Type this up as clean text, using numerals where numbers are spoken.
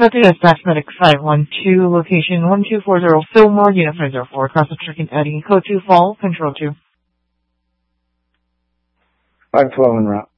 Northwest Medic 512, location 1240 Fillmore, Unit 504, cross the tracking adding code 2 fall, control 2. 512 en route.